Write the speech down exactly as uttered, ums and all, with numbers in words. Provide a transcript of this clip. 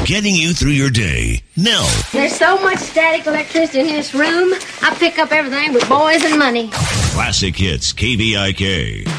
getting you through your day. Nell. There's so much static electricity in this room, I pick up everything but boys and money. Classic Hits, K V I K.